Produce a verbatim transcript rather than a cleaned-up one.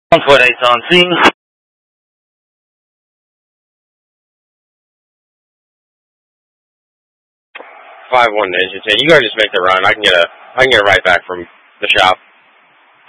one foot eight on scene. Five one Ninja. You guys just make the run. I can get a I can get a ride back from the shop.